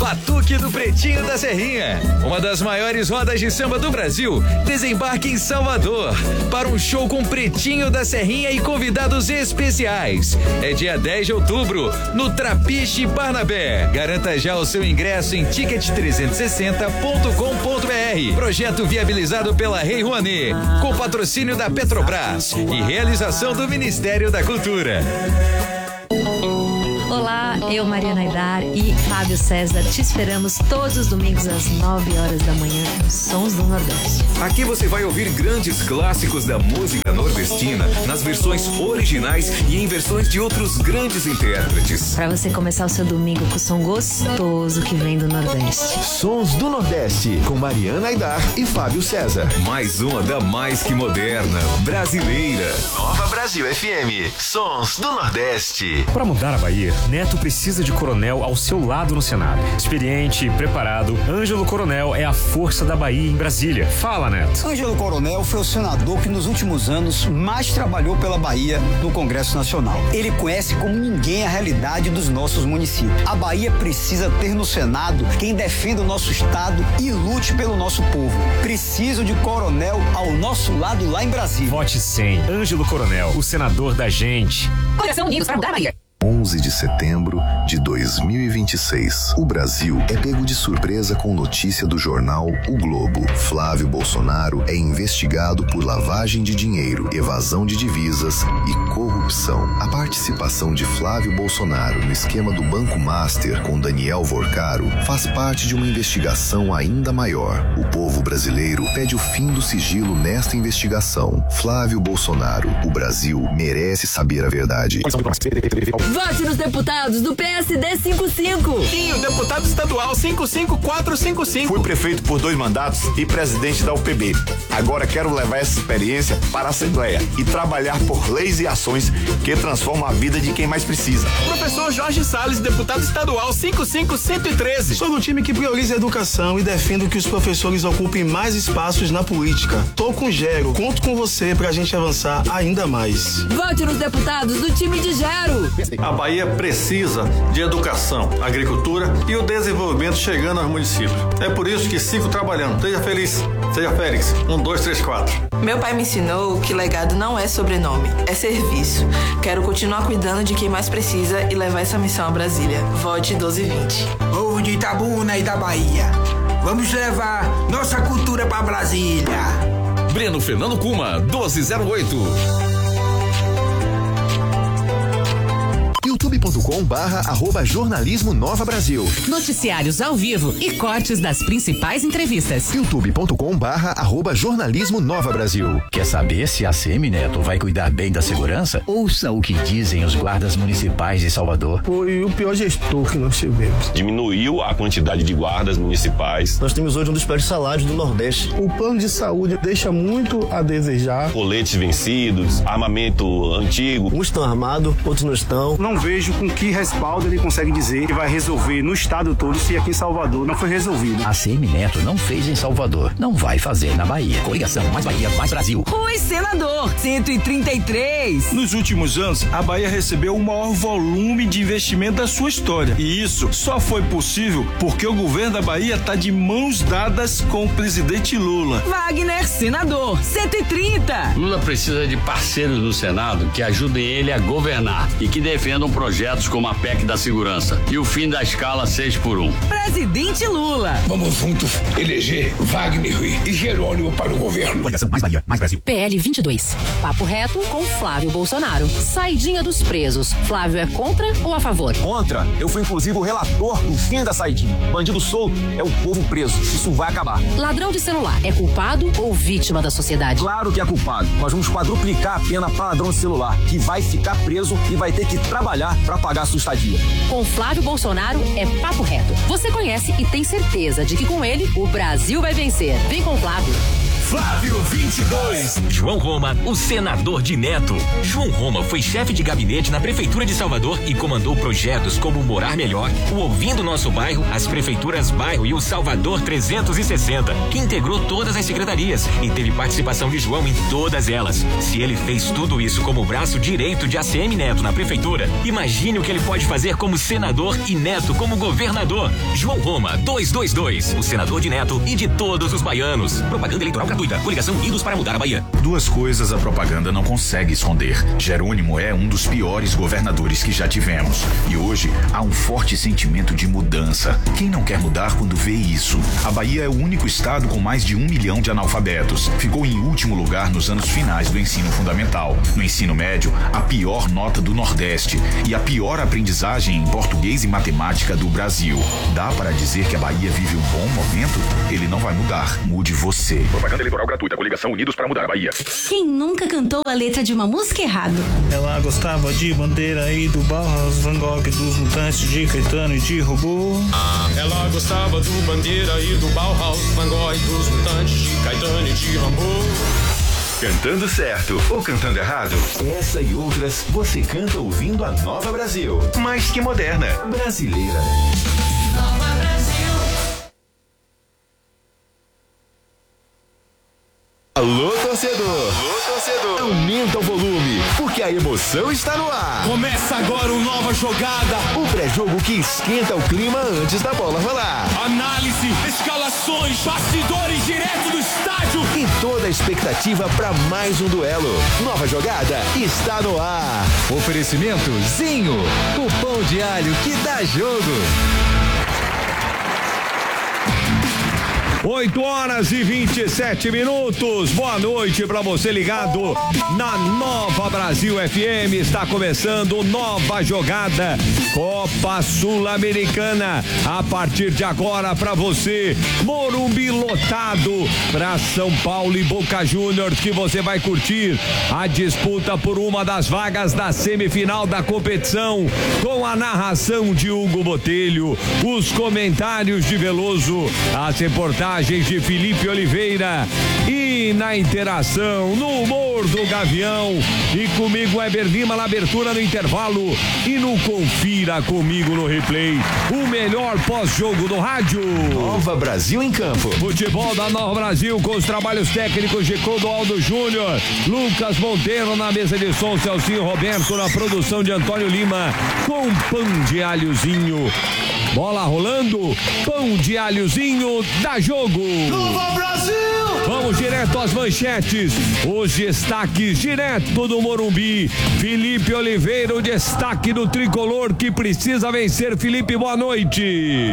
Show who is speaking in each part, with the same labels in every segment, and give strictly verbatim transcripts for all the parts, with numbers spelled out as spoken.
Speaker 1: Batuque do Pretinho da Serrinha. Uma das maiores rodas de samba do Brasil desembarque em Salvador para um show com Pretinho da Serrinha e convidados especiais. É dia dez de outubro, no Trapiche Barnabé. Garanta já o seu ingresso em ticket trezentos e sessenta ponto com ponto br. Projeto viabilizado pela Rei Rouanet, com patrocínio da Petrobras e realização do Ministério da Cultura.
Speaker 2: Olá, eu, Mariana Aidar e Fábio César te esperamos todos os domingos às nove horas da manhã nos Sons do Nordeste.
Speaker 3: Aqui você vai ouvir grandes clássicos da música nordestina nas versões originais e em versões de outros grandes intérpretes.
Speaker 2: Para você começar o seu domingo com o som gostoso que vem do Nordeste.
Speaker 4: Sons do Nordeste, com Mariana Aidar e Fábio César.
Speaker 3: Mais uma da mais que moderna, brasileira.
Speaker 4: Nova Brasil F M, Sons do Nordeste.
Speaker 5: Para mudar a Bahia, Neto precisa de coronel ao seu lado no Senado. Experiente e preparado, Ângelo Coronel é a força da Bahia em Brasília. Fala, Neto.
Speaker 6: Ângelo Coronel foi o senador que nos últimos anos mais trabalhou pela Bahia no Congresso Nacional. Ele conhece como ninguém a realidade dos nossos municípios. A Bahia precisa ter no Senado quem defenda o nosso estado e lute pelo nosso povo. Preciso de coronel ao nosso lado lá em Brasília.
Speaker 5: Vote cem. Ângelo Coronel, o senador da gente.
Speaker 7: Coração Unidos para mudar a Bahia.
Speaker 8: onze de setembro de dois mil e vinte e seis. O Brasil é pego de surpresa com notícia do jornal O Globo. Flávio Bolsonaro é investigado por lavagem de dinheiro, evasão de divisas e corrupção. A participação de Flávio Bolsonaro no esquema do Banco Master com Daniel Vorcaro faz parte de uma investigação ainda maior. O povo brasileiro pede o fim do sigilo nesta investigação. Flávio Bolsonaro, o Brasil merece saber a verdade.
Speaker 7: Vote nos deputados do P S D cinquenta e cinco.
Speaker 9: Sim, o deputado estadual cinco cinco quatro cinco cinco.
Speaker 10: Fui prefeito por dois mandatos e presidente da U P B. Agora quero levar essa experiência para a Assembleia e trabalhar por leis e ações que transformam a vida de quem mais precisa.
Speaker 9: Professor Jorge Salles, deputado estadual cinco cinco um um três.
Speaker 11: Sou do time que prioriza a educação e defendo que os professores ocupem mais espaços na política. Tô com Gero, conto com você pra gente avançar ainda mais.
Speaker 7: Vote nos deputados do time de Gero.
Speaker 12: A Bahia precisa de educação, agricultura e o desenvolvimento chegando aos municípios. É por isso que sigo trabalhando. Seja feliz, seja Félix. Um, dois, três, quatro.
Speaker 13: Meu pai me ensinou que legado não é sobrenome, é serviço. Quero continuar cuidando de quem mais precisa e levar essa missão a Brasília. Vote doze e vinte.
Speaker 14: Povo de Itabuna e da Bahia, vamos levar nossa cultura para Brasília.
Speaker 3: Breno Fernando Kuma, doze zero oito.
Speaker 4: youtube ponto com barra arroba jornalismo Nova Brasil.
Speaker 7: Noticiários ao vivo e cortes das principais entrevistas.
Speaker 4: youtube ponto com barra arroba jornalismo Nova Brasil.
Speaker 15: Quer saber se a Semineto vai cuidar bem da segurança? Ouça o que dizem os guardas municipais de Salvador.
Speaker 11: Foi o pior gestor que nós tivemos.
Speaker 16: Diminuiu a quantidade de guardas municipais.
Speaker 17: Nós temos hoje um dos piores salários do Nordeste.
Speaker 11: O plano de saúde deixa muito a desejar.
Speaker 16: Coletes vencidos, armamento antigo.
Speaker 17: Uns estão armados, outros não estão.
Speaker 18: Não vejo com que respaldo ele consegue dizer que vai resolver no estado todo se aqui em Salvador não foi resolvido.
Speaker 15: A Semineto não fez em Salvador, não vai fazer na Bahia. Coligação Mais Bahia, Mais Brasil.
Speaker 7: Oi, senador, cento e trinta e três.
Speaker 19: Nos últimos anos, a Bahia recebeu o maior volume de investimento da sua história. E isso só foi possível porque o governo da Bahia está de mãos dadas com o presidente Lula.
Speaker 7: Wagner, senador, cento e trinta.
Speaker 20: Lula precisa de parceiros no Senado que ajudem ele a governar e que defendam projetos como a P E C da segurança e o fim da escala seis por um.
Speaker 7: Presidente Lula.
Speaker 3: Vamos juntos eleger Wagner e Jerônimo para o governo.
Speaker 15: Mais Bahia, Mais Brasil.
Speaker 2: P L vinte e dois. Papo reto com Flávio Bolsonaro. Saidinha dos presos. Flávio é contra ou a favor?
Speaker 6: Contra. Eu fui inclusive o relator do fim da saidinha. Bandido solto é o povo preso. Isso vai acabar.
Speaker 2: Ladrão de celular é culpado ou vítima da sociedade?
Speaker 6: Claro que é culpado. Nós vamos quadruplicar a pena para ladrão de celular, que vai ficar preso e vai ter que trabalhar para pagar a sua estadia.
Speaker 2: Com Flávio Bolsonaro é papo reto. Você conhece e tem certeza de que com ele o Brasil vai vencer. Vem com o Flávio.
Speaker 3: Flávio vinte e dois.
Speaker 21: João Roma, o senador de Neto. João Roma foi chefe de gabinete na Prefeitura de Salvador e comandou projetos como o Morar Melhor, o Ouvindo Nosso Bairro, as Prefeituras Bairro e o Salvador trezentos e sessenta, que integrou todas as secretarias e teve participação de João em todas elas. Se ele fez tudo isso como braço direito de A C M Neto na Prefeitura, imagine o que ele pode fazer como senador e Neto como governador. João Roma, duzentos e vinte e dois, o senador de Neto e de todos os baianos. Propaganda eleitoral gratuita. Coligação Unidos para Mudar a Bahia.
Speaker 22: Duas coisas a propaganda não consegue esconder. Jerônimo é um dos piores governadores que já tivemos. E hoje há um forte sentimento de mudança. Quem não quer mudar quando vê isso? A Bahia é o único estado com mais de um milhão de analfabetos. Ficou em último lugar nos anos finais do ensino fundamental. No ensino médio, a pior nota do Nordeste e a pior aprendizagem em português e matemática do Brasil. Dá para dizer que a Bahia vive um bom momento? Ele não vai mudar. Mude você.
Speaker 3: Propaganda eleitoral gratuita. Coligação Unidos para Mudar a Bahia.
Speaker 23: Quem nunca cantou a letra de uma música errado?
Speaker 24: Ela gostava de Bandeira e do Bauhaus, Van Gogh, dos Mutantes, de Caetano e de Robô.
Speaker 25: Ela gostava do Bandeira e do Bauhaus, Van Gogh, dos Mutantes, de Caetano e de Rambo.
Speaker 3: Cantando certo ou cantando errado? Essa e outras você canta ouvindo a Nova Brasil. Mais que moderna, brasileira. Nova Brasil.
Speaker 4: Alô, torcedor! Alô, torcedor! Aumenta o volume, porque a emoção está no ar.
Speaker 9: Começa agora o Nova Jogada.
Speaker 4: O pré-jogo que esquenta o clima antes da bola rolar.
Speaker 9: Análise, escalações, bastidores direto do estádio.
Speaker 4: E toda a expectativa para mais um duelo. Nova Jogada está no ar.
Speaker 1: Oferecimento Zinho, o pão de alho que dá jogo.
Speaker 26: oito horas e vinte e sete minutos. Boa noite para você ligado na Nova Brasil F M. Está começando Nova Jogada, Copa Sul-Americana. A partir de agora para você, Morumbi lotado para São Paulo e Boca Juniors, que você vai curtir a disputa por uma das vagas da semifinal da competição, com a narração de Hugo Botelho, os comentários de Veloso, as reportagens de Felipe Oliveira e na interação, no humor do Gavião, e comigo Weber Lima na abertura no intervalo e no Confira Comigo no Replay, o melhor pós-jogo do rádio.
Speaker 4: Nova Brasil em campo.
Speaker 26: Futebol da Nova Brasil com os trabalhos técnicos de Clodoaldo Júnior, Lucas Monteiro na mesa de som, Celcinho Roberto na produção de Antônio Lima, com pão de alhozinho. Bola rolando, pão de alhozinho, dá jogo.
Speaker 9: Nova Brasil!
Speaker 26: Vamos direto às manchetes. Os destaques direto do Morumbi. Felipe Oliveira, o destaque do tricolor que precisa vencer. Felipe, boa noite.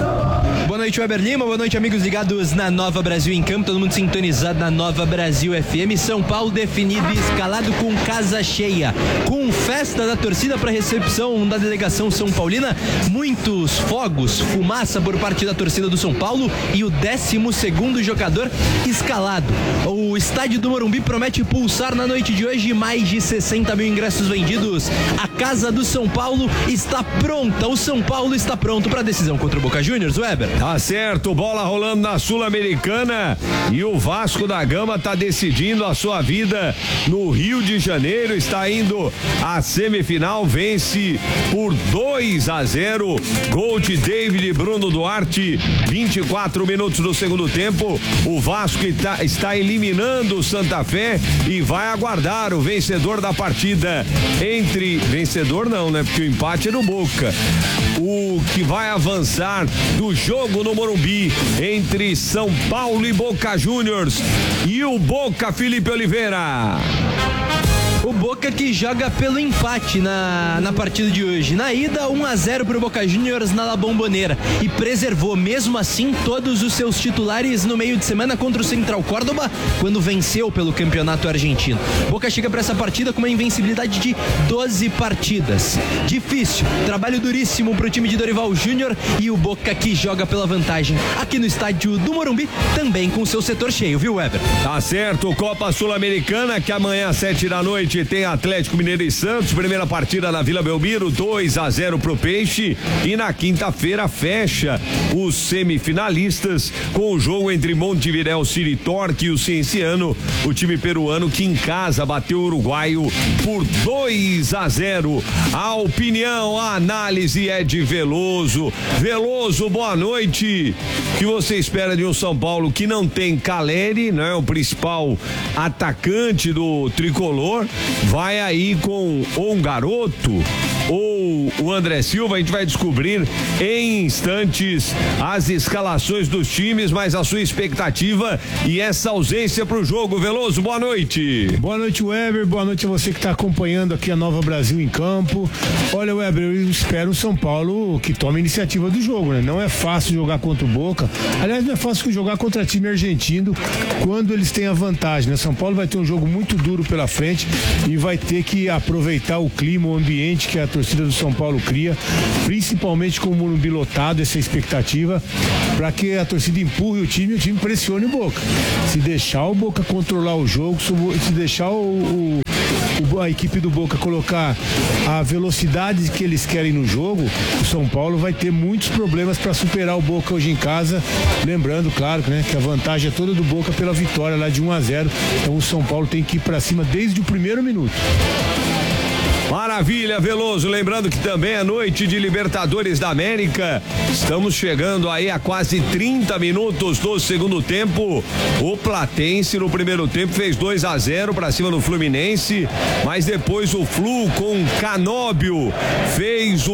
Speaker 27: Boa noite, Weber Lima. Boa noite, amigos ligados na Nova Brasil em Campo. Todo mundo sintonizado na Nova Brasil F M. São Paulo definido e escalado com casa cheia, com festa da torcida para recepção da delegação São Paulina. Muitos fogos, fumaça por parte da torcida do São Paulo e o décimo segundo jogador escalado. O estádio do Morumbi promete pulsar na noite de hoje. Mais de sessenta mil ingressos vendidos. A casa do São Paulo está pronta. O São Paulo está pronto para a decisão contra o Boca Juniors, Weber.
Speaker 26: Tá certo, bola rolando na Sul-Americana e o Vasco da Gama está decidindo a sua vida no Rio de Janeiro. Está indo à semifinal, vence por dois a zero. Gol de David Bruno Duarte, vinte e quatro minutos do segundo tempo. O Vasco está, está eliminando o Santa Fé e vai aguardar o vencedor da partida entre... Vencedor não, né? Porque o empate é no Boca. O que vai avançar do jogo no Morumbi entre São Paulo e Boca Juniors. E o Boca, Felipe Oliveira.
Speaker 27: O Boca que joga pelo empate na, na partida de hoje. Na ida, um a zero pro Boca Juniors na La Bombonera. E preservou, mesmo assim, todos os seus titulares no meio de semana contra o Central Córdoba, quando venceu pelo campeonato argentino. Boca chega para essa partida com uma invencibilidade de doze partidas. Difícil, trabalho duríssimo pro time de Dorival Júnior e o Boca que joga pela vantagem aqui no estádio do Morumbi, também com seu setor cheio, viu, Weber?
Speaker 26: Tá certo, Copa Sul-Americana, que amanhã às sete da noite tem Atlético Mineiro e Santos, primeira partida na Vila Belmiro, dois a zero pro Peixe. E na quinta-feira fecha os semifinalistas com o jogo entre Montevidéu City Torque e o Cienciano, o time peruano que em casa bateu o uruguaio por dois a zero. A opinião, a análise é de Veloso. Veloso, boa noite. O que você espera de um São Paulo que não tem Caleri, né? O principal atacante do tricolor, vai aí com ou um garoto ou o André Silva. A gente vai descobrir em instantes as escalações dos times, mas a sua expectativa e essa ausência para o jogo. Veloso, boa noite.
Speaker 5: Boa noite, Weber, boa noite a você que está acompanhando aqui a Nova Brasil em campo. Olha, Weber, eu espero o São Paulo que tome a iniciativa do jogo, né? Não é fácil jogar contra o Boca, aliás, não é fácil jogar contra time argentino quando eles têm a vantagem, né? São Paulo vai ter um jogo muito duro pela frente e vai ter que aproveitar o clima, o ambiente que a torcida do São Paulo cria, principalmente com o Morumbi lotado, essa expectativa, para que a torcida empurre o time e o time pressione o Boca. Se deixar o Boca controlar o jogo, se deixar o, o, a equipe do Boca colocar a velocidade que eles querem no jogo, o São Paulo vai ter muitos problemas para superar o Boca hoje em casa. Lembrando, claro, né, que a vantagem é toda do Boca pela vitória lá de um a zero. Então o São Paulo tem que ir para cima desde o primeiro minuto.
Speaker 26: Maravilha, Veloso. Lembrando que também é noite de Libertadores da América. Estamos chegando aí a quase trinta minutos do segundo tempo. O Platense no primeiro tempo fez dois a zero para cima do Fluminense, mas depois o Flu com Canóbio fez o,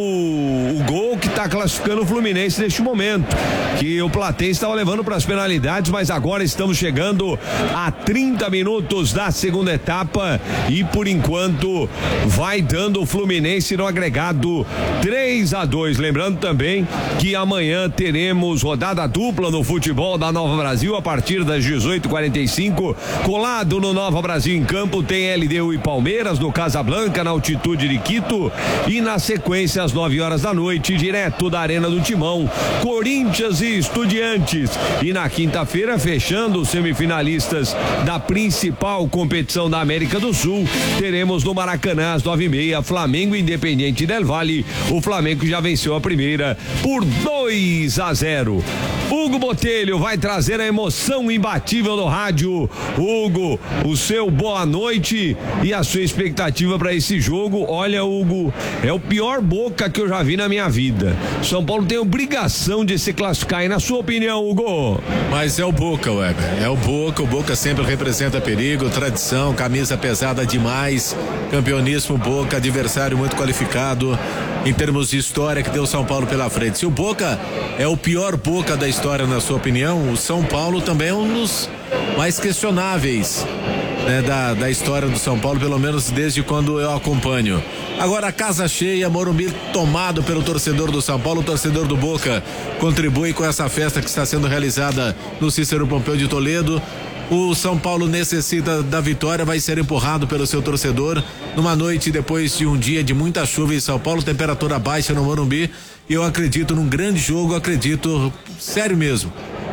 Speaker 26: o gol que está classificando o Fluminense neste momento, que o Platense estava levando para as penalidades, mas agora estamos chegando a trinta minutos da segunda etapa e por enquanto vai dando o Fluminense no agregado três a dois. Lembrando também que amanhã teremos rodada dupla no futebol da Nova Brasil a partir das dezoito e quarenta e cinco. Colado no Nova Brasil em campo tem L D U e Palmeiras no Casablanca, na altitude de Quito, e na sequência às nove horas da noite, direto da Arena do Timão, Corinthians e Estudiantes. E na quinta-feira, fechando os semifinalistas da principal competição da América do Sul, teremos no Maracanã às nove e meia, Flamengo Independiente del Valle. O Flamengo já venceu a primeira por dois a zero. Hugo Botelho vai trazer a emoção imbatível do rádio. Hugo, o seu boa noite e a sua expectativa para esse jogo. Olha, Hugo, é o pior Boca que eu já vi na minha vida. São Paulo tem obrigação de se classificar. E na sua opinião, Hugo?
Speaker 8: Mas é o Boca, Weber. É o Boca. O Boca sempre representa perigo, tradição, camisa pesada demais, campeonismo Boca, adversário muito qualificado em termos de história que deu São Paulo pela frente. Se o Boca é o pior Boca da história, na sua opinião, o São Paulo também é um dos mais questionáveis, né, da, da história do São Paulo, pelo menos desde quando eu acompanho. Agora, a casa cheia, Morumbi tomado pelo torcedor do São Paulo. O torcedor do Boca contribui com essa festa que está sendo realizada no Cícero Pompeu de Toledo. O São Paulo necessita da vitória, vai ser empurrado pelo seu torcedor numa noite depois de um dia de muita chuva em São Paulo, temperatura baixa no Morumbi. E eu acredito num grande jogo, acredito, sério mesmo,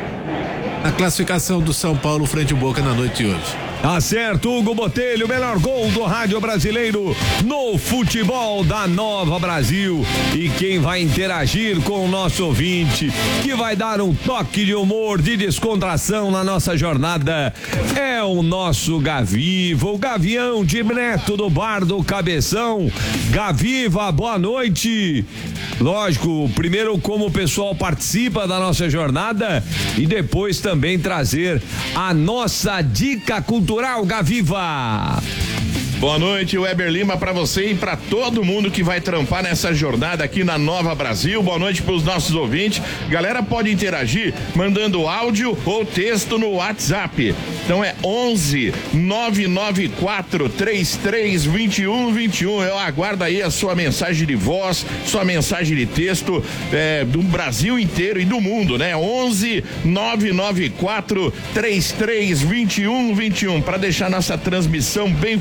Speaker 8: na classificação do São Paulo frente ao Boca na noite de hoje.
Speaker 26: Tá certo, Hugo Botelho, melhor gol do rádio brasileiro no futebol da Nova Brasil. E quem vai interagir com o nosso ouvinte, que vai dar um toque de humor, de descontração na nossa jornada, é o nosso Gaviva, o Gavião de Neto do Bar do Cabeção. Gaviva, boa noite. Lógico, primeiro como o pessoal participa da nossa jornada e depois também trazer a nossa dica cultural. Gaviva.
Speaker 10: Boa noite, Weber Lima, para você e para todo mundo que vai trampar nessa jornada aqui na Nova Brasil. Boa noite para os nossos ouvintes. Galera, pode interagir mandando áudio ou texto no WhatsApp. Então é onze nove nove quatro três três dois um dois um. Eu aguardo aí a sua mensagem de voz, sua mensagem de texto é, do Brasil inteiro e do mundo, né? onze nove nove quatro três três dois um dois um para deixar nossa transmissão bem florida.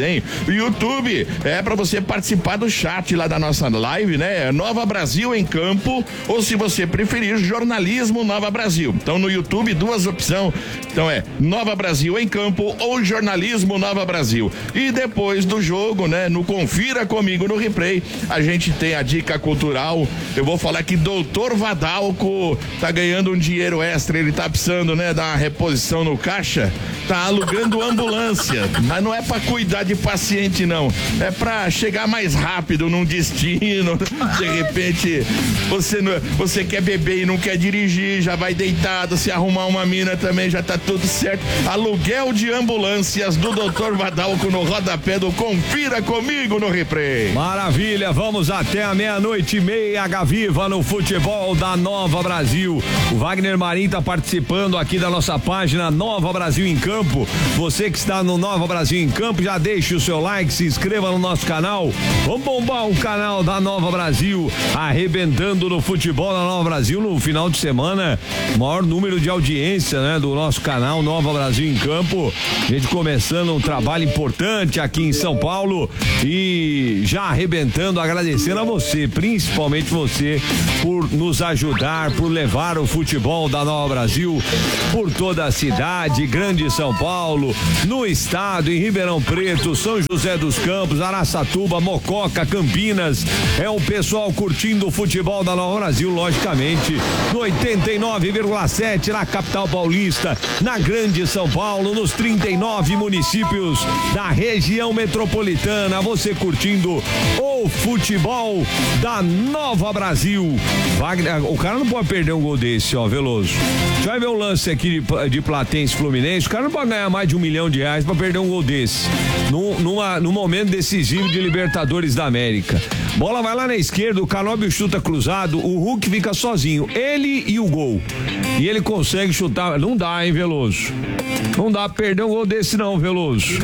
Speaker 10: dúvida, hein? O YouTube é pra você participar do chat lá da nossa live, né? Nova Brasil em Campo, ou se você preferir, Jornalismo Nova Brasil. Então no YouTube, duas opções. Então é Nova Brasil em Campo ou Jornalismo Nova Brasil. E depois do jogo, né? No Confira Comigo no Replay, a gente tem a dica cultural. Eu vou falar que doutor Vadalco tá ganhando um dinheiro extra, ele tá precisando, né? Dar uma reposição no caixa, tá alugando ambulância, mas não é pra cuidar de paciente não, é pra chegar mais rápido num destino. De repente você, não, você quer beber e não quer dirigir, já vai deitado, se arrumar uma mina também já tá tudo certo. Aluguel de ambulâncias do doutor Vadalco no rodapé do Confira Comigo no Replay.
Speaker 26: Maravilha, vamos até a meia-noite e meia, Gaviva no futebol da Nova Brasil. O Wagner Marim tá participando aqui da nossa página Nova Brasil em Campo. Você que está no Nova Brasil em Campo, já deixe o seu like, se inscreva no nosso canal. Vamos bombar o canal da Nova Brasil, arrebentando no futebol da Nova Brasil no final de semana. Maior número de audiência, né, do nosso canal Nova Brasil em Campo. A gente começando um trabalho importante aqui em São Paulo e já arrebentando, agradecendo a você, principalmente você, por nos ajudar, por levar o futebol da Nova Brasil por toda a cidade, Grande São Paulo, no estado, em Ribeirão Preto, São José dos Campos, Araçatuba, Mococa, Campinas. É o pessoal curtindo o futebol da Nova Brasil, logicamente, no oitenta e nove vírgula sete na capital paulista, na Grande São Paulo, nos trinta e nove municípios da região metropolitana, você curtindo o futebol da Nova Brasil. Wagner, o cara não pode perder um gol desse, ó, Veloso. Você vai ver o lance aqui de, de Platense Fluminense, o cara não pode ganhar mais de um milhão de reais pra perder um gol desse. Num, numa, num momento decisivo de Libertadores da América. Bola vai lá na esquerda, o Canóbio chuta cruzado, o Hulk fica sozinho, ele e o gol. E ele consegue chutar, não dá, hein, Veloso? Não dá pra perder um gol desse não, Veloso.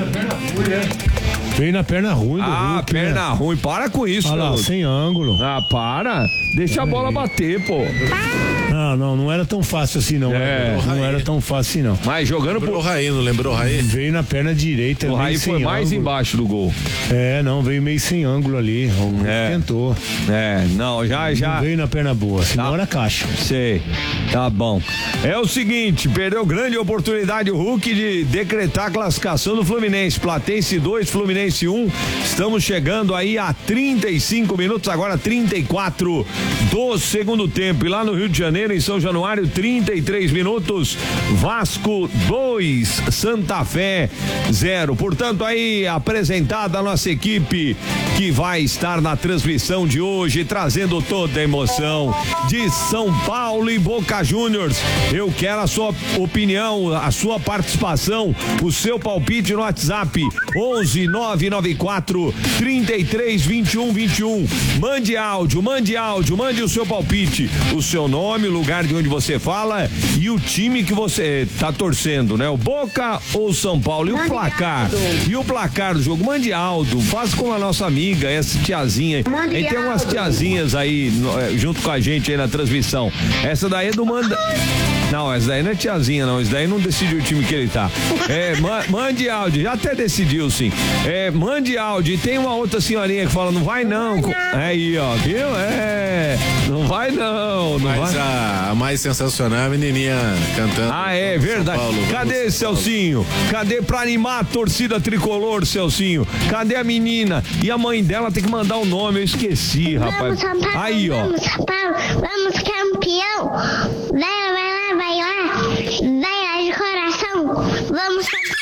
Speaker 5: Veio na perna ruim do
Speaker 26: Ah,
Speaker 5: Hulk,
Speaker 26: perna
Speaker 5: né?
Speaker 26: ruim, para com isso,
Speaker 5: Olha lá,
Speaker 26: Veloso.
Speaker 5: sem ângulo.
Speaker 26: Ah, para. Deixa a bola bater, pô.
Speaker 5: Não, não, não era tão fácil assim não.
Speaker 26: É.
Speaker 5: Não era tão fácil assim não.
Speaker 26: Mas jogando
Speaker 8: Lembrou
Speaker 26: por...
Speaker 8: o Raí, não lembrou o Raí?
Speaker 5: Veio na perna direita.
Speaker 26: O Raí foi mais
Speaker 5: ângulo.
Speaker 26: embaixo do gol.
Speaker 5: É, não, veio meio sem ângulo ali.
Speaker 26: É.
Speaker 5: Tentou.
Speaker 26: É, não, já, já.
Speaker 5: Não veio na perna boa, senão
Speaker 26: Tá.
Speaker 5: era caixa.
Speaker 26: Sei, tá bom. É o seguinte, perdeu grande oportunidade o Hulk de decretar a classificação do Fluminense. Platense dois, Fluminense um. Estamos chegando aí a trinta e cinco minutos, agora trinta e quatro do segundo tempo. E lá no Rio de Janeiro, em São Januário, trinta e três minutos. Vasco dois, Santa Fé zero. Portanto, aí apresentada a nossa equipe que vai estar na transmissão de hoje, trazendo toda a emoção de São Paulo e Boca Juniors. Eu quero a sua opinião, a sua participação, o seu palpite no WhatsApp onze nove nove quatro, trinta e três, vinte e um, vinte e um. Mande áudio, mande áudio, mande o seu palpite, o seu nome, o lugar de onde você fala e o time que você tá torcendo, né? O Boca ou São Paulo? E o placar? E o placar do jogo? Mande áudio, faça com a nossa amiga, essa tiazinha. A gente tem umas tiazinhas aí no, junto com a gente aí na transmissão. Essa daí é do Manda. Não, essa daí não é tiazinha, não. Esse daí não decidiu o time que ele tá. É, ma mande áudio, já até decidiu, sim. É, mande áudio. E tem uma outra senhorinha que fala, não vai não. Aí, ó, viu? É, não vai não. não
Speaker 8: Mas
Speaker 26: vai.
Speaker 8: a, a mais sensacional é a menininha cantando.
Speaker 26: Ah, é verdade.
Speaker 8: Paulo,
Speaker 26: Cadê, Celcinho? Cadê pra animar a torcida tricolor, Celcinho? Cadê a menina? E a mãe dela tem que mandar o nome, eu esqueci, rapaz.
Speaker 11: Vamos, São Paulo,
Speaker 26: Aí, ó.
Speaker 11: vamos, São Paulo, vamos, campeão. Vai lá, vai lá, vai lá. Vai lá de coração. Vamos,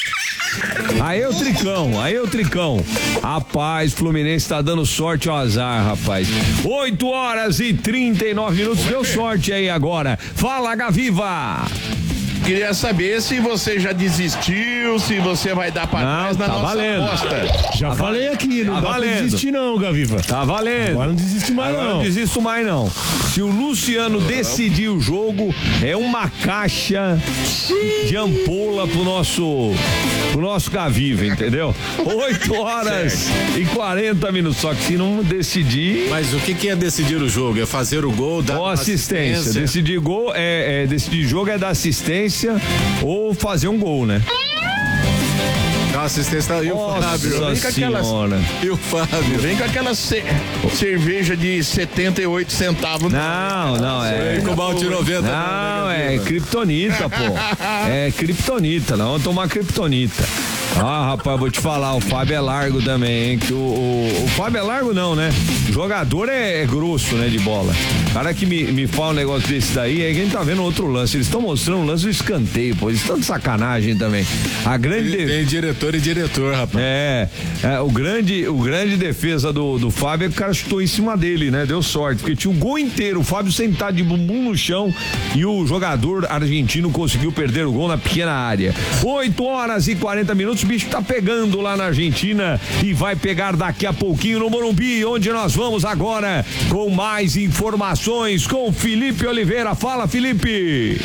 Speaker 26: Aí é o Tricão, aí é o Tricão. Rapaz, Fluminense tá dando sorte ao azar, rapaz. oito horas e trinta e nove minutos, deu sorte aí agora. Fala, Gaviva!
Speaker 10: Queria saber se você já desistiu, se você vai dar pra trás na
Speaker 26: tá
Speaker 10: nossa
Speaker 26: valendo.
Speaker 10: aposta.
Speaker 5: Já
Speaker 26: Tá
Speaker 5: falei aqui, não
Speaker 26: tá
Speaker 5: dá
Speaker 26: valendo.
Speaker 5: pra desistir não, Gaviva.
Speaker 26: Tá valendo.
Speaker 5: Agora não desiste mais
Speaker 26: Agora
Speaker 5: não.
Speaker 26: não desisto mais não. Se o Luciano decidir o jogo, é uma caixa de ampola pro nosso pro nosso Gaviva, entendeu? oito horas e quarenta minutos. Só que se não decidir.
Speaker 8: Mas o que, que é decidir o jogo? É fazer o gol, dar
Speaker 26: Ou
Speaker 8: uma
Speaker 26: assistência.
Speaker 8: assistência?
Speaker 26: Decidir gol é, é decidir jogo é dar assistência ou fazer um gol, né?
Speaker 8: Caso assistência e o Fábio.
Speaker 10: Vem com aquelas,
Speaker 8: e o Fábio.
Speaker 10: Vem com aquela ce, cerveja de setenta e oito centavos.
Speaker 26: Não, não, é.
Speaker 8: Com balde de noventa.
Speaker 26: Não, é criptonita, pô. É criptonita, não, vamos tomar criptonita. Ah, rapaz, vou te falar, o Fábio é largo também, hein? Que o, o, o Fábio é largo não, né? O jogador é, é grosso, né, de bola. O cara que me, me fala um negócio desse daí é que a gente tá vendo outro lance. Eles estão mostrando um lance do escanteio, pô. Eles estão de sacanagem também. A grande...
Speaker 8: Tem, tem diretor e diretor, rapaz.
Speaker 26: É, é o grande, o grande defesa do, do Fábio é que o cara chutou em cima dele, né? Deu sorte, porque tinha o gol inteiro, o Fábio sentado de bumbum no chão e o jogador argentino conseguiu perder o gol na pequena área. oito horas e quarenta minutos, o bicho tá pegando lá na Argentina e vai pegar daqui a pouquinho no Morumbi, onde nós vamos agora com mais informações com Felipe Oliveira. Fala, Felipe!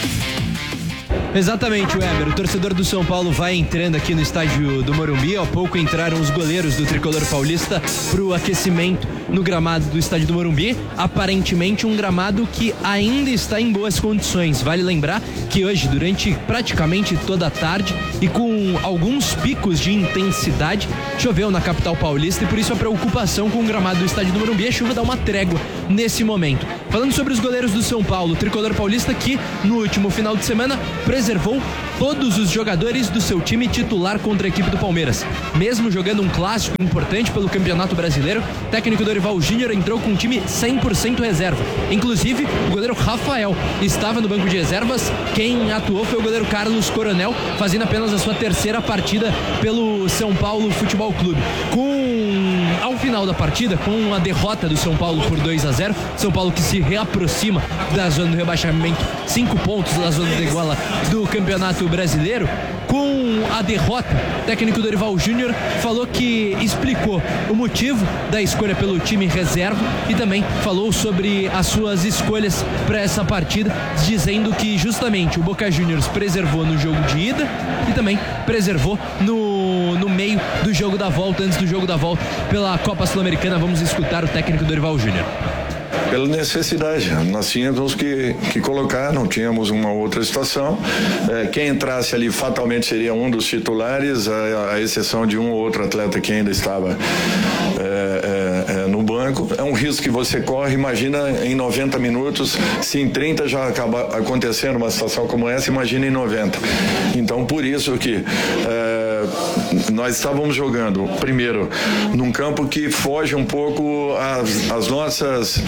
Speaker 27: Exatamente, Weber. O torcedor do São Paulo vai entrando aqui no estádio do Morumbi. Há pouco entraram os goleiros do tricolor paulista para o aquecimento no gramado do estádio do Morumbi. Aparentemente um gramado que ainda está em boas condições. Vale lembrar que hoje, durante praticamente toda a tarde e com alguns picos de intensidade, choveu na capital paulista e por isso a preocupação com o gramado do estádio do Morumbi. A chuva dá uma trégua nesse momento. Falando sobre os goleiros do São Paulo, o tricolor paulista que no último final de semana preservou todos os jogadores do seu time titular contra a equipe do Palmeiras. Mesmo jogando um clássico importante pelo Campeonato Brasileiro, o técnico Dorival Júnior entrou com um time cem por cento reserva. Inclusive, o goleiro Rafael estava no banco de reservas. Quem atuou foi o goleiro Carlos Coronel, fazendo apenas a sua terceira partida pelo São Paulo Futebol Clube. Com ao final da partida, com a derrota do São Paulo por dois a zero, São Paulo que se reaproxima da zona do rebaixamento, cinco pontos da zona de iguala do Campeonato Brasileiro. Com a derrota, o técnico Dorival Júnior falou que explicou o motivo da escolha pelo time reserva e também falou sobre as suas escolhas para essa partida, dizendo que justamente o Boca Juniors preservou no jogo de ida e também preservou no, no meio do jogo da volta, antes do jogo da volta pela Copa Sul-Americana. Vamos escutar o técnico Dorival Júnior.
Speaker 12: Pela necessidade, nós tínhamos que, que colocar, não tínhamos uma outra situação. É, quem entrasse ali fatalmente seria um dos titulares, a, a exceção de um ou outro atleta que ainda estava é, é, é, no banco. É um risco que você corre. Imagina em noventa minutos, se em trinta já acaba acontecendo uma situação como essa, imagina em noventa. Então, por isso que é, nós estávamos jogando, primeiro, num campo que foge um pouco às, às nossas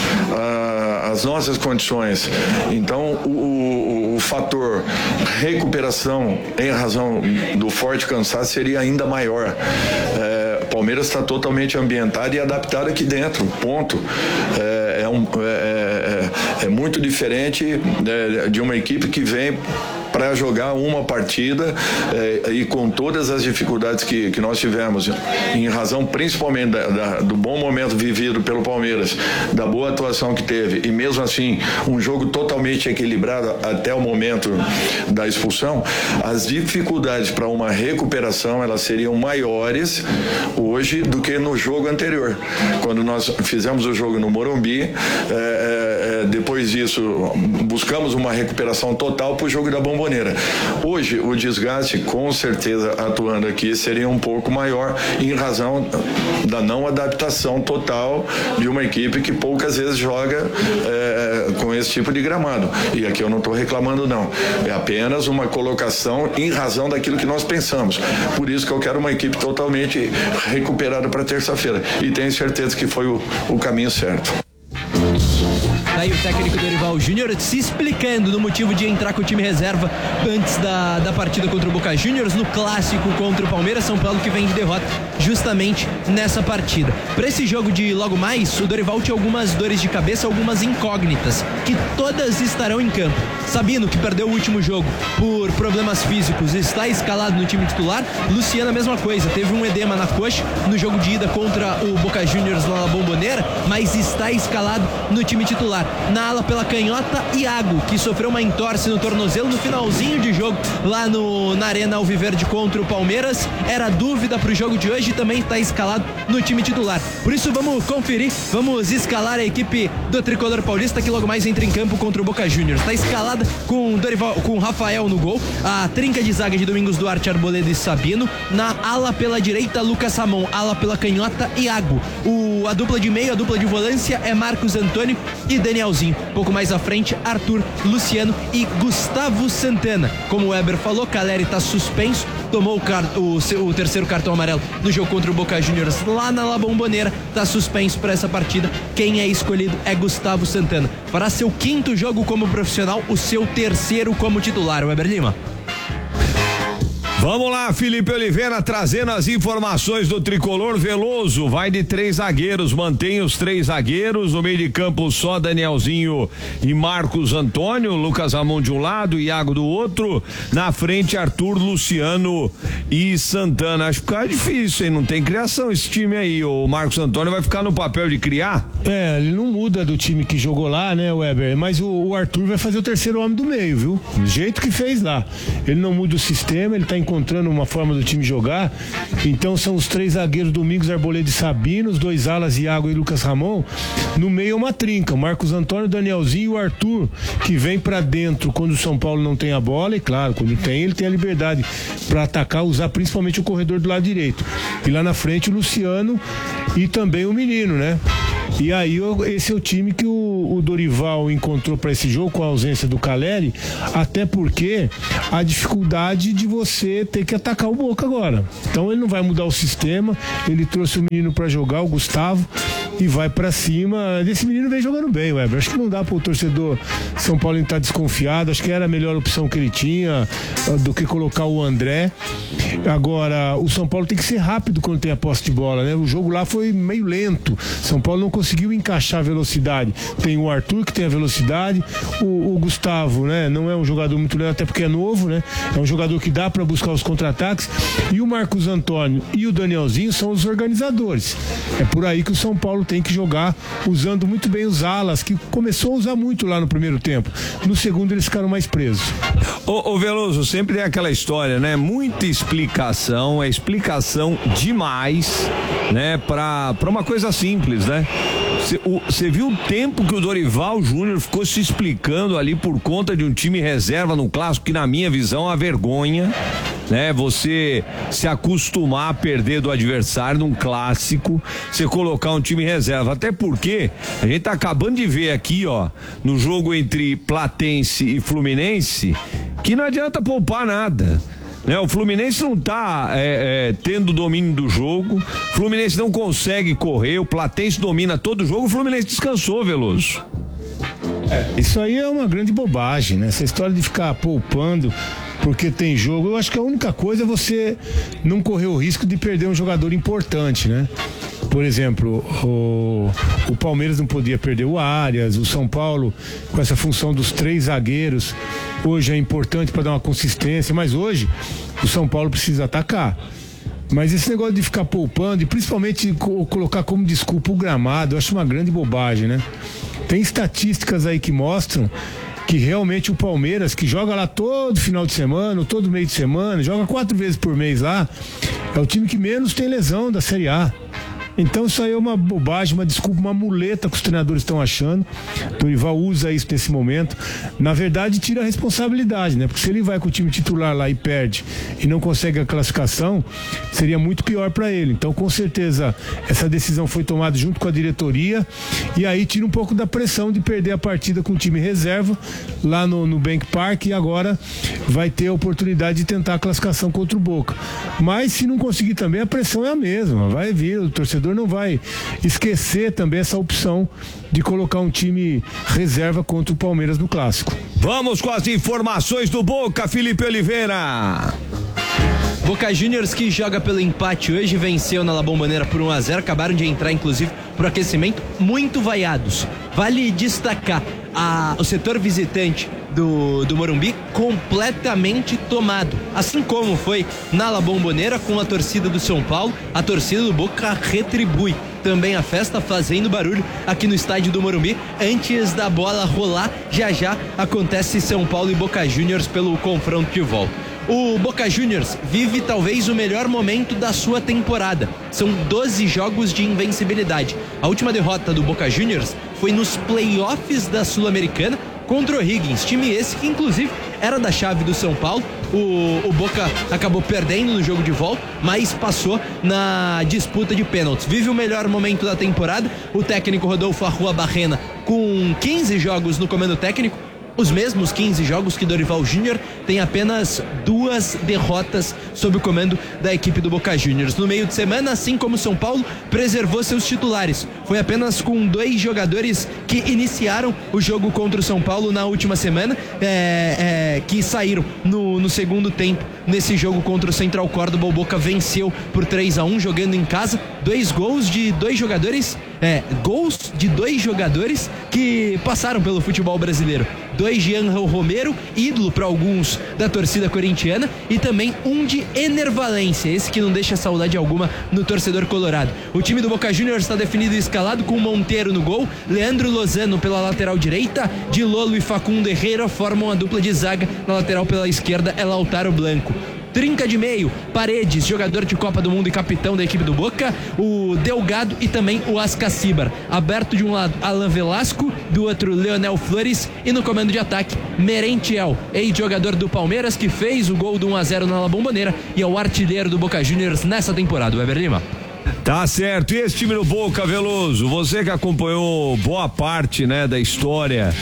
Speaker 12: as nossas condições. Então o, o, o fator recuperação em razão do forte cansaço seria ainda maior. É, Palmeiras está totalmente ambientado e adaptado aqui dentro, ponto. É, é, um, é, é, é muito diferente é, de uma equipe que vem para jogar uma partida eh, e com todas as dificuldades que, que nós tivemos, em razão principalmente da, da, do bom momento vivido pelo Palmeiras, da boa atuação que teve e mesmo assim um jogo totalmente equilibrado até o momento da expulsão, as dificuldades para uma recuperação elas seriam maiores hoje do que no jogo anterior, quando nós fizemos o jogo no Morumbi. eh, eh, depois disso buscamos uma recuperação total para o jogo da Bomboneira. Hoje o desgaste, com certeza, atuando aqui seria um pouco maior em razão da não adaptação total de uma equipe que poucas vezes joga é, com esse tipo de gramado. E aqui eu não estou reclamando não, é apenas uma colocação em razão daquilo que nós pensamos. Por isso que eu quero uma equipe totalmente recuperada para terça-feira e tenho certeza que foi o, o caminho certo.
Speaker 27: Daí o técnico Dorival Júnior se explicando no motivo de entrar com o time reserva antes da, da partida contra o Boca Juniors no clássico contra o Palmeiras. São Paulo que vem de derrota justamente nessa partida. Para esse jogo de logo mais, o Dorival tinha algumas dores de cabeça, algumas incógnitas, que todas estarão em campo. Sabino, que perdeu o último jogo por problemas físicos, está escalado no time titular. Luciano, a mesma coisa, teve um edema na coxa no jogo de ida contra o Boca Juniors lá na Bomboneira, mas está escalado no time titular. Na ala pela canhota, Iago, que sofreu uma entorse no tornozelo no finalzinho de jogo lá no, na Arena Alviverde contra o Palmeiras. Era dúvida para o jogo de hoje e também está escalado no time titular. Por isso vamos conferir, vamos escalar a equipe do Tricolor Paulista que logo mais entra em campo contra o Boca Juniors. Está escalado escalada com Dorival, com Rafael no gol, a trinca de zaga de Domingos Duarte, Arboleda e Sabino, na ala pela direita Lucas Ramon, ala pela canhota Iago, o, a dupla de meio, a dupla de volância é Marcos Antônio e Danielzinho, pouco mais à frente Arthur, Luciano e Gustavo Santana. Como o Weber falou, Caleri está suspenso, tomou o, car- o, seu, o terceiro cartão amarelo no jogo contra o Boca Juniors lá na La Bombonera, está suspenso para essa partida. Quem é escolhido é Gustavo Santana, fará seu quinto jogo como profissional, o seu terceiro como titular. Weber Lima.
Speaker 26: Vamos lá, Felipe Oliveira trazendo as informações do tricolor. Veloso vai de três zagueiros, mantém os três zagueiros, no meio de campo só Danielzinho e Marcos Antônio, Lucas Ramon de um lado, Iago do outro, na frente Arthur, Luciano e Santana. Acho que fica difícil, hein? Não tem criação esse time aí. O Marcos Antônio vai ficar no papel de criar?
Speaker 5: É, ele não muda do time que jogou lá, né, Weber? Mas o, o Arthur vai fazer o terceiro homem do meio, viu? Do jeito que fez lá. Ele não muda o sistema, ele tá encontrando uma forma do time jogar. Então são os três zagueiros, Domingos, Arboleda e Sabino, os dois alas, Iago e Lucas Ramon. No meio é uma trinca, Marcos Antônio, Danielzinho e o Arthur, que vem pra dentro quando o São Paulo não tem a bola, e claro, quando tem, ele tem a liberdade pra atacar, usar principalmente o corredor do lado direito. E lá na frente o Luciano e também o menino, né? E aí esse é o time que o, o Dorival encontrou para esse jogo, com a ausência do Caleri, até porque a dificuldade de você ter que atacar o Boca agora. Então ele não vai mudar o sistema, ele trouxe o menino para jogar, o Gustavo, e vai para cima. Esse menino vem jogando bem, Weber. Acho que não dá para o torcedor São Paulo estar desconfiado, acho que era a melhor opção que ele tinha do que colocar o André. Agora, o São Paulo tem que ser rápido quando tem a posse de bola, né? O jogo lá foi meio lento, São Paulo não conseguiu encaixar a velocidade. Tem o Arthur que tem a velocidade, o, o Gustavo, né? Não é um jogador muito lento, até porque é novo, né? É um jogador que dá para buscar os contra-ataques. E o Marcos Antônio e o Danielzinho são os organizadores. É por aí que o São Paulo tem que jogar, usando muito bem os alas, que começou a usar muito lá no primeiro tempo. No segundo eles ficaram mais presos.
Speaker 26: Ô, ô Veloso, sempre tem aquela história, né? Muita explicação, é explicação demais, né? Pra, pra uma coisa simples, né? Você viu o tempo que o Dorival Júnior ficou se explicando ali por conta de um time reserva no clássico, que na minha visão é uma vergonha, né? Você se acostumar a perder do adversário num clássico, você colocar um time reserva, até porque a gente tá acabando de ver aqui, ó, no jogo entre Platense e Fluminense, que não adianta poupar nada. Né, o Fluminense não tá é, é, tendo domínio do jogo, o Fluminense não consegue correr, o Platense domina todo o jogo, o Fluminense descansou, Veloso.
Speaker 5: É, isso aí é uma grande bobagem, né? Essa história de ficar poupando porque tem jogo, eu acho que a única coisa é você não correr o risco de perder um jogador importante, né? Por exemplo, o, o Palmeiras não podia perder o Arias, o São Paulo com essa função dos três zagueiros hoje é importante para dar uma consistência, mas hoje o São Paulo precisa atacar. Mas esse negócio de ficar poupando e principalmente co- colocar como desculpa o gramado, eu acho uma grande bobagem, né? Tem estatísticas aí que mostram que realmente o Palmeiras, que joga lá todo final de semana, todo meio de semana, joga quatro vezes por mês lá, é o time que menos tem lesão da Série A. Então isso aí é uma bobagem, uma desculpa, uma muleta que os treinadores estão achando. Dorival usa isso nesse momento. Na verdade, tira a responsabilidade, né? Porque se ele vai com o time titular lá e perde e não consegue a classificação, seria muito pior para ele. Então, com certeza, essa decisão foi tomada junto com a diretoria e aí tira um pouco da pressão de perder a partida com o time reserva lá no, no Bank Park, e agora vai ter a oportunidade de tentar a classificação contra o Boca. Mas se não conseguir também, a pressão é a mesma. Vai vir, o torcedor não vai esquecer também essa opção de colocar um time reserva contra o Palmeiras no clássico.
Speaker 26: Vamos com as informações do Boca, Felipe Oliveira.
Speaker 27: Boca Juniors, que joga pelo empate hoje, venceu na La Bombonera por um a zero, acabaram de entrar inclusive pro aquecimento muito vaiados. Vale destacar a, o setor visitante do, do Morumbi completamente tomado, assim como foi na La Bombonera com a torcida do São Paulo. A torcida do Boca retribui também a festa, fazendo barulho aqui no estádio do Morumbi. Antes da bola rolar, já já acontece São Paulo e Boca Juniors pelo confronto de volta. O Boca Juniors vive talvez o melhor momento da sua temporada. São doze jogos de invencibilidade. A última derrota do Boca Juniors foi nos playoffs da Sul-Americana contra o O'Higgins. Time esse que, inclusive, era da chave do São Paulo. O, o Boca acabou perdendo no jogo de volta, mas passou na disputa de pênaltis. Vive o melhor momento da temporada. O técnico Rodolfo Arrua Barrena, com quinze jogos no comando técnico, os mesmos quinze jogos que Dorival Júnior, tem apenas duas derrotas sob o comando da equipe do Boca Juniors. No meio de semana, assim como São Paulo, preservou seus titulares. Foi apenas com dois jogadores que iniciaram o jogo contra o São Paulo na última semana, é, é, que saíram no, no segundo tempo. Nesse jogo contra o Central Córdoba, o Boca venceu por três a um, jogando em casa. Dois gols de dois jogadores, é, gols de dois jogadores que passaram pelo futebol brasileiro. Dois de Angel Romero, ídolo para alguns da torcida corintiana, e também um de Ener Valencia, esse que não deixa saudade alguma no torcedor colorado. O time do Boca Juniors está definido e escalado com Monteiro no gol, Leandro Lozano pela lateral direita, Di Lolo e Facundo Herrera formam a dupla de zaga. Na lateral pela esquerda é Lautaro Blanco. Trinca de meio, Paredes, jogador de Copa do Mundo e capitão da equipe do Boca, o Delgado e também o Ascacibar. Aberto de um lado, Alan Velasco, do outro, Leonel Flores, e no comando de ataque, Merentiel, ex-jogador do Palmeiras, que fez o gol do um a zero na La Bombonera e é o artilheiro do Boca Juniors nessa temporada. Weber Lima.
Speaker 26: Tá certo, e esse time do Boca, Veloso, você que acompanhou boa parte, né, da história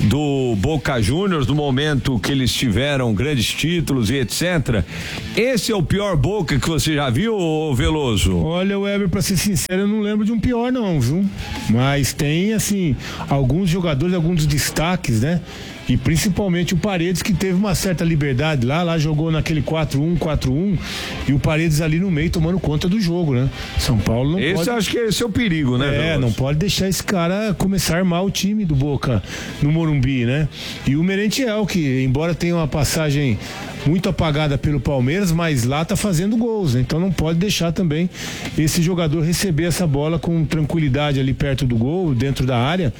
Speaker 26: do Boca Juniors, no momento que eles tiveram grandes títulos e etcétera. Esse é o pior Boca que você já viu, Veloso?
Speaker 5: Olha, Weber, pra ser sincero, eu não lembro de um pior não, viu? Mas tem, assim, alguns jogadores, alguns destaques, né? E principalmente o Paredes, que teve uma certa liberdade lá, lá jogou naquele quatro um, quatro um, e o Paredes ali no meio tomando conta do jogo, né? São Paulo não
Speaker 26: esse
Speaker 5: pode...
Speaker 26: Esse acho que esse é o perigo, né?
Speaker 5: É,
Speaker 26: Veloso?
Speaker 5: Não pode deixar esse cara começar a armar o time do Boca no Morumbi, né? E o Merentiel, que embora tenha uma passagem muito apagada pelo Palmeiras, mas lá tá fazendo gols, né? Então não pode deixar também esse jogador receber essa bola com tranquilidade ali perto do gol, dentro da área,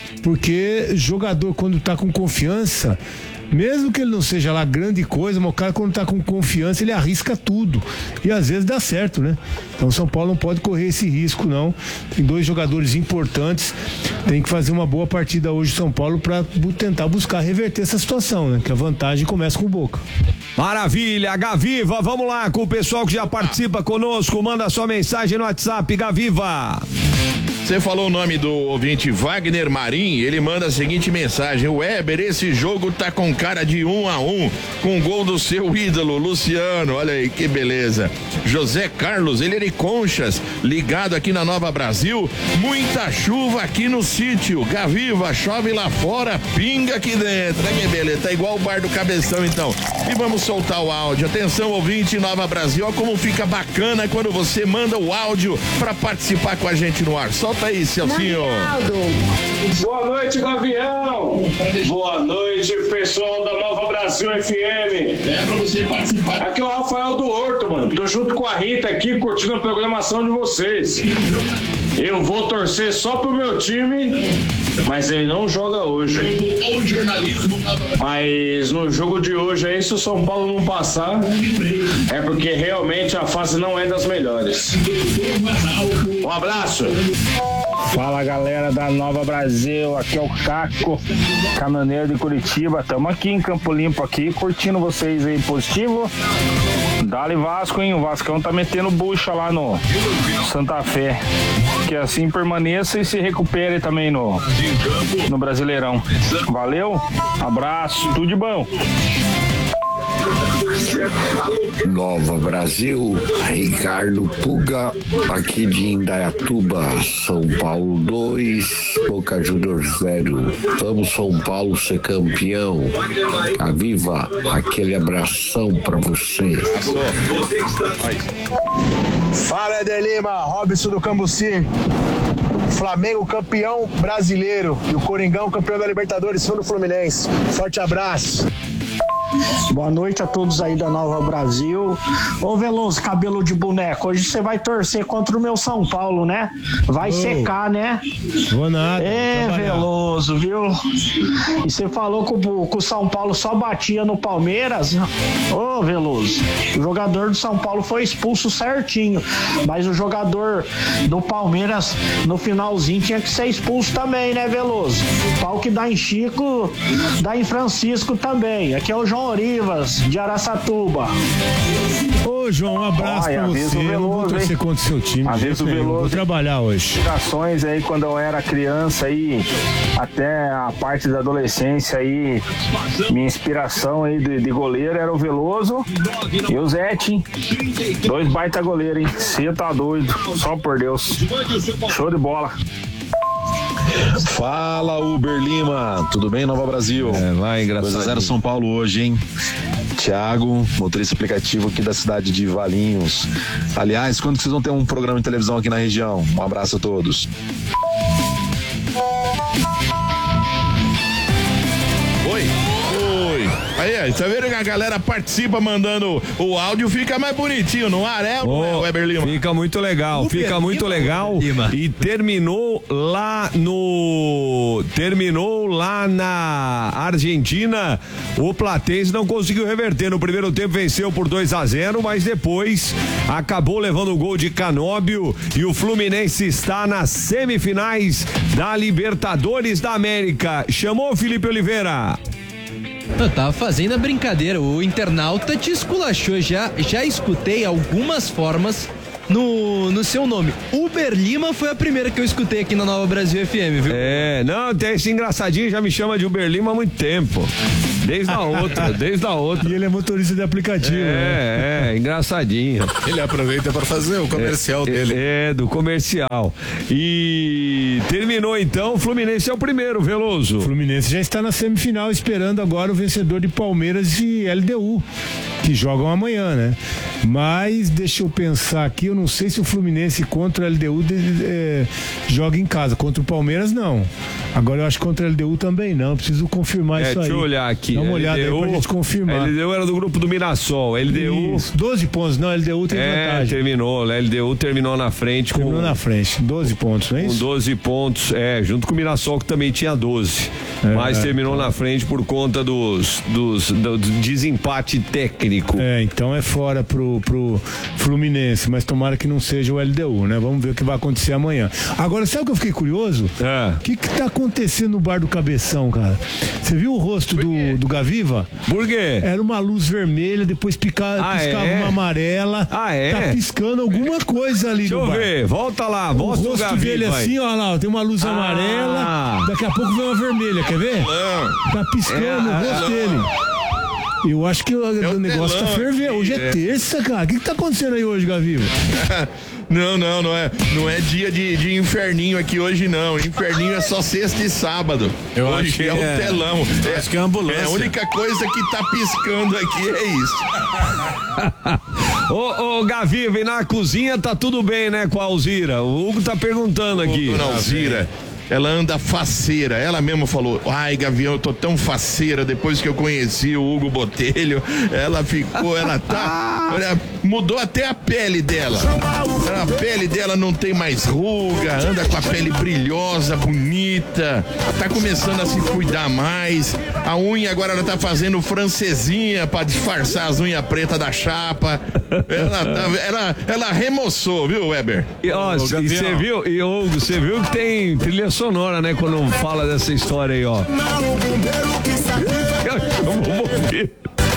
Speaker 5: porque jogador quando tá com confiança, mesmo que ele não seja lá grande coisa, mas o cara quando tá com confiança, ele arrisca tudo, e às vezes dá certo, né? Então São Paulo não pode correr esse risco, não. Tem dois jogadores importantes, tem que fazer uma boa partida hoje São Paulo para tentar buscar reverter essa situação, né? Que a vantagem começa com o Boca.
Speaker 26: Maravilha, Gaviva, vamos lá com o pessoal que já participa conosco, manda sua mensagem no WhatsApp, Gaviva.
Speaker 10: Você falou o nome do ouvinte Wagner Marim, ele manda a seguinte mensagem: Weber, esse jogo tá com cara de um a um, com gol do seu ídolo, Luciano, olha aí que beleza. José Carlos, ele é de Conchas, ligado aqui na Nova Brasil, muita chuva aqui no sítio, Gaviva, chove lá fora, pinga aqui dentro, né, que beleza, tá igual o bar do Cabeção então. E vamos soltar o áudio, atenção ouvinte Nova Brasil, olha como fica bacana quando você manda o áudio pra participar com a gente no ar. Solta aí, Celcinho.
Speaker 13: Boa noite, Gavião. Boa noite, pessoal da Nova Brasil F M. É pra você participar. Aqui é o Rafael do Horto, mano. Tô junto com a Rita aqui, curtindo a programação de vocês. Eu vou torcer só pro meu time, mas ele não joga hoje. Mas no jogo de hoje aí, se o São Paulo não passar, é porque realmente a fase não é das melhores. Um abraço.
Speaker 14: Fala, galera da Nova Brasil, aqui é o Caco, caminhoneiro de Curitiba. Tamo aqui em Campo Limpo aqui, curtindo vocês aí, positivo. Dale Vasco, hein? O Vascão tá metendo bucha lá no Santa Fé. Que assim permaneça e se recupere também no, no Brasileirão. Valeu, abraço, tudo de bom.
Speaker 16: Nova Brasil, Ricardo Puga, aqui de Indaiatuba, São Paulo dois, Boca Juniors zero. Vamos São Paulo ser campeão. Aviva, aquele abração pra você.
Speaker 17: Fala, Eder Lima, Robson do Cambuci. Flamengo campeão brasileiro e o Coringão campeão da Libertadores, fundo Fluminense. Forte abraço.
Speaker 18: Boa noite a todos aí da Nova Brasil. Ô Veloso, cabelo de boneco, hoje você vai torcer contra o meu São Paulo, né? Vai oh. secar, né?
Speaker 5: Vou nada.
Speaker 18: É, Veloso, viu? E você falou que o, que o São Paulo só batia no Palmeiras. Ô oh, Veloso, o jogador do São Paulo foi expulso certinho, mas o jogador do Palmeiras no final Danielzinho tinha que ser expulso também, né, Veloso? Pau que dá em Chico, dá em Francisco também. Aqui é o João Orivas, de Araçatuba.
Speaker 5: Ô, João, um abraço
Speaker 14: Ai,
Speaker 5: pra você.
Speaker 14: avisa o
Speaker 5: Eu não vou
Speaker 14: Veloso,
Speaker 5: torcer
Speaker 14: hein?
Speaker 5: contra o seu time.
Speaker 14: Avisa o
Speaker 5: Eu
Speaker 14: Veloso.
Speaker 5: vou trabalhar hoje.
Speaker 14: Inspirações aí quando eu era criança aí, até a parte da adolescência aí, minha inspiração aí de, de goleiro era o Veloso e o Zete. Dois baita goleiros, hein? Você tá doido, só por Deus. Show de bola.
Speaker 2: Fala, Uber Lima, tudo bem, Nova Brasil?
Speaker 26: É, vai, engraçado.
Speaker 2: dois a zero São Paulo hoje, hein? Thiago, motorista aplicativo aqui da cidade de Valinhos. Aliás, quando vocês vão ter um programa de televisão aqui na região? Um abraço a todos.
Speaker 10: Oi, oi. Aí, aí, tá vendo que a galera participa mandando o áudio, fica mais bonitinho no ar, é,
Speaker 26: Oh,
Speaker 10: Weber Lima?
Speaker 26: Fica muito legal,
Speaker 10: Uber
Speaker 26: fica muito
Speaker 10: Lima,
Speaker 26: legal.
Speaker 10: Lima.
Speaker 26: E terminou lá no. Terminou lá na Argentina. O Platense não conseguiu reverter. No primeiro tempo venceu por dois a zero, mas depois acabou levando o gol de Canóbio. E o Fluminense está nas semifinais da Libertadores da América. Chamou Felipe Oliveira.
Speaker 27: Eu tava fazendo a brincadeira, o internauta te esculachou, já, já escutei algumas formas no, no seu nome. Uber Lima foi a primeira que eu escutei aqui na Nova Brasil F M, viu?
Speaker 26: É, não, tem esse engraçadinho, já me chama de Uber Lima há muito tempo. Desde a outra, desde a outra.
Speaker 5: E ele é motorista de aplicativo.
Speaker 26: É,
Speaker 5: né?
Speaker 26: é, engraçadinho.
Speaker 8: Ele aproveita para fazer o comercial
Speaker 26: é,
Speaker 8: dele.
Speaker 26: É, do comercial. E terminou então, o Fluminense é o primeiro, Veloso.
Speaker 5: O Fluminense já está na semifinal, esperando agora o vencedor de Palmeiras e L D U, que jogam amanhã, né? Mas deixa eu pensar aqui, eu não sei se o Fluminense contra o L D U de, é, joga em casa. Contra o Palmeiras, não. Agora eu acho que contra o L D U também não. Preciso confirmar
Speaker 26: É,
Speaker 5: isso aí.
Speaker 26: deixa eu olhar aqui.
Speaker 5: Dá uma olhada
Speaker 26: L D U,
Speaker 5: aí pra gente confirmar.
Speaker 26: L D U era do grupo do Mirassol. L D U.
Speaker 5: Isso, doze pontos, não, L D U tem
Speaker 26: É,
Speaker 5: vantagem.
Speaker 26: terminou. L D U terminou na frente.
Speaker 5: Terminou
Speaker 26: com,
Speaker 5: na frente, doze pontos, não é
Speaker 26: com
Speaker 5: isso?
Speaker 26: doze pontos, é, junto com o Mirassol, que também tinha doze.
Speaker 5: É,
Speaker 26: mas
Speaker 5: é,
Speaker 26: terminou
Speaker 5: então.
Speaker 26: na frente por conta dos, dos, do desempate técnico.
Speaker 5: É, então é fora pro, pro Fluminense, mas tomara que não seja o L D U, né? Vamos ver o que vai acontecer amanhã. Agora, sabe o que eu fiquei curioso?
Speaker 26: É.
Speaker 5: O que que tá acontecendo no bar do Cabeção, cara? Você viu o rosto do, do Gaviva?
Speaker 26: Por quê?
Speaker 5: Era uma luz vermelha, depois pica,
Speaker 26: Ah,
Speaker 5: piscava
Speaker 26: é?
Speaker 5: uma amarela.
Speaker 26: Ah, é?
Speaker 5: Tá piscando alguma coisa ali
Speaker 26: Deixa
Speaker 5: no
Speaker 26: eu
Speaker 5: bar.
Speaker 26: ver, volta lá,
Speaker 5: O
Speaker 26: volta o
Speaker 5: rosto
Speaker 26: Gaviva
Speaker 5: dele
Speaker 26: aí.
Speaker 5: assim, ó lá, ó, tem uma luz
Speaker 26: Ah.
Speaker 5: amarela, daqui a pouco vem uma vermelha, quer ver? Tá piscando
Speaker 26: É,
Speaker 5: o rosto
Speaker 26: é,
Speaker 5: dele. Eu acho que o, o negócio
Speaker 10: telão
Speaker 5: tá fervendo. Hoje é,
Speaker 10: aqui, é.
Speaker 5: terça, cara. O que, que tá acontecendo aí hoje, Gaviva?
Speaker 10: Não, não, não é, não é dia de, de inferninho aqui hoje, não. Inferninho é só sexta e sábado.
Speaker 8: Eu
Speaker 10: hoje
Speaker 8: acho que
Speaker 10: é o
Speaker 8: é-
Speaker 10: telão.
Speaker 8: eu acho que é a ambulância.
Speaker 10: É, a única coisa que tá piscando aqui é isso.
Speaker 26: Ô, ô, Gaviva, e na cozinha tá tudo bem, né, com a Alzira? O Hugo tá perguntando aqui.
Speaker 10: Dona Alzira, ela anda faceira. Ela mesma falou: ai, Gavião, eu tô tão faceira depois que eu conheci o Hugo Botelho. Ela ficou, ela tá. Olha, mudou até a pele dela. A pele dela não tem mais ruga, anda com a pele brilhosa, bonita. Tá começando a se cuidar mais. A unha agora ela tá fazendo francesinha pra disfarçar as unhas pretas da chapa. Ela, tá, ela, ela remoçou, viu, Weber?
Speaker 26: E ó, e você viu, e Hugo, você viu que tem trilha sonora, né, quando fala dessa história aí, ó. Eu vou morrer.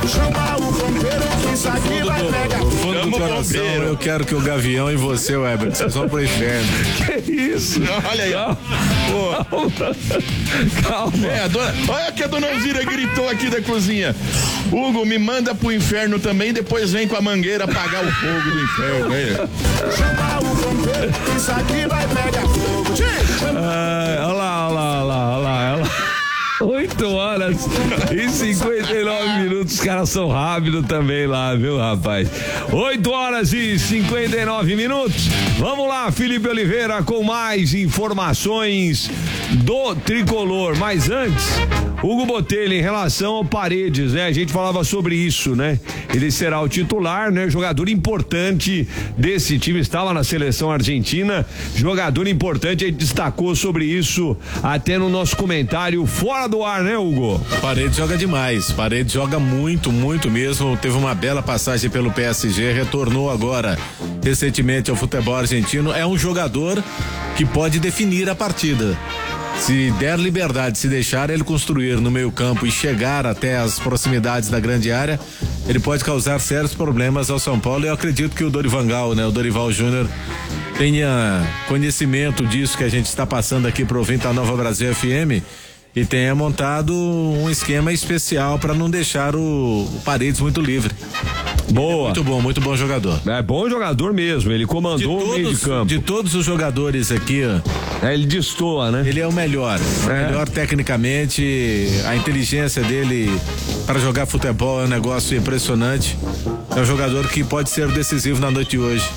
Speaker 8: No fundo do coração, eu quero que o Gavião e você, Weber, vocês vão pro inferno.
Speaker 26: Que isso?
Speaker 10: Olha aí, ó. Pô.
Speaker 26: Calma.
Speaker 10: É, a dona, olha que a dona Alzira gritou aqui da cozinha. Hugo, me manda pro inferno também, depois vem com a mangueira apagar o fogo do inferno. Aí.
Speaker 6: Isso aqui vai pegar fogo.
Speaker 26: Ah, olha lá, olha lá, olha lá, olha lá, olha lá. oito horas e cinquenta e nove minutos. Os caras são rápidos também lá, viu, rapaz? oito horas e cinquenta e nove minutos. Vamos lá, Felipe Oliveira, com mais informações do tricolor. Mas antes, Hugo Botelho, em relação ao Paredes, né? A gente falava sobre isso, né? Ele será o titular, né? Jogador importante desse time, estava na seleção argentina, jogador importante, a gente destacou sobre isso até no nosso comentário fora do ar, né, Hugo?
Speaker 8: Paredes joga demais, Paredes joga muito, muito mesmo, teve uma bela passagem pelo P S G, retornou agora recentemente ao futebol argentino, é um jogador que pode definir a partida. Se der liberdade, se deixar ele construir no meio campo e chegar até as proximidades da grande área, ele pode causar sérios problemas ao São Paulo. E eu acredito que o Dorival, né, o Dorival Júnior tenha conhecimento disso que a gente está passando aqui para ouvir a Nova Brasil F M e tenha montado um esquema especial para não deixar o, o Paredes muito livre.
Speaker 26: Boa.
Speaker 8: É muito bom, muito bom jogador.
Speaker 26: É bom jogador mesmo, ele comandou o meio de campo.
Speaker 8: De todos os jogadores aqui, ó,
Speaker 26: é, ele destoa, né?
Speaker 8: Ele é o melhor, é. o melhor tecnicamente, a inteligência dele para jogar futebol é um negócio impressionante. É um jogador que pode ser decisivo na noite de hoje.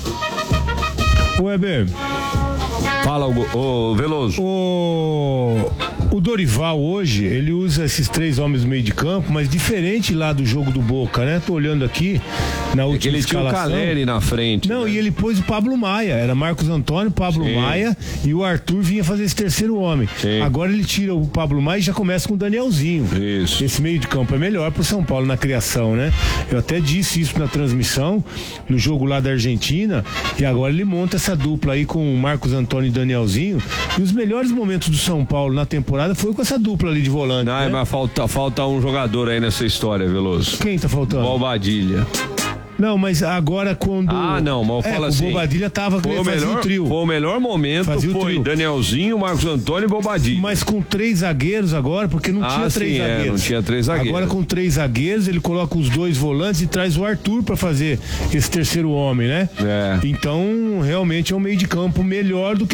Speaker 5: Weber.
Speaker 26: Fala, o, o Veloso.
Speaker 5: O, o Dorival hoje, ele usa esses três homens no meio de campo, mas diferente lá do jogo do Boca, né? Tô olhando aqui na última é que ele escalação.
Speaker 26: Tinha o Caleri na frente.
Speaker 5: Não,
Speaker 26: né?
Speaker 5: E ele pôs o Pablo Maia, era Marcos Antônio, Pablo Sim. Maia e o Arthur vinha fazer esse terceiro homem. Sim. Agora ele tira o Pablo Maia e já começa com o Danielzinho.
Speaker 26: Isso.
Speaker 5: Esse meio de campo é melhor pro São Paulo na criação, né? Eu até disse isso na transmissão, no jogo lá da Argentina, e agora ele monta essa dupla aí com o Marcos Antônio e Danielzinho, e os melhores momentos do São Paulo na temporada foi com essa dupla ali de volante.
Speaker 26: Não, né? Mas falta, falta um jogador aí nessa história, Veloso.
Speaker 5: Quem tá faltando?
Speaker 26: Bobadilha.
Speaker 5: Não, mas agora quando...
Speaker 26: Ah, não, mas eu
Speaker 5: é,
Speaker 26: falo
Speaker 5: o
Speaker 26: assim...
Speaker 5: O Bobadilha tava...
Speaker 26: Foi o, melhor,
Speaker 5: o trio.
Speaker 26: foi o melhor momento,
Speaker 5: fazia
Speaker 26: foi Danielzinho, Marcos Antônio e Bobadilha.
Speaker 5: Mas com três zagueiros agora, porque não
Speaker 26: ah,
Speaker 5: tinha três
Speaker 26: sim,
Speaker 5: zagueiros.
Speaker 26: É, não tinha três zagueiros.
Speaker 5: Agora com três zagueiros, ele coloca os dois volantes e traz o Arthur pra fazer esse terceiro homem, né?
Speaker 26: É.
Speaker 5: Então, realmente é um meio de campo melhor do que